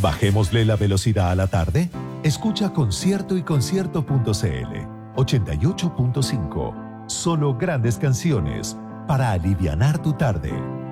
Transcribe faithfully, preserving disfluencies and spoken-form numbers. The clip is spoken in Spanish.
Bajémosle la velocidad a la tarde. Escucha Concierto y Concierto punto cl ochenta y ocho punto cinco. Solo grandes canciones para alivianar tu tarde.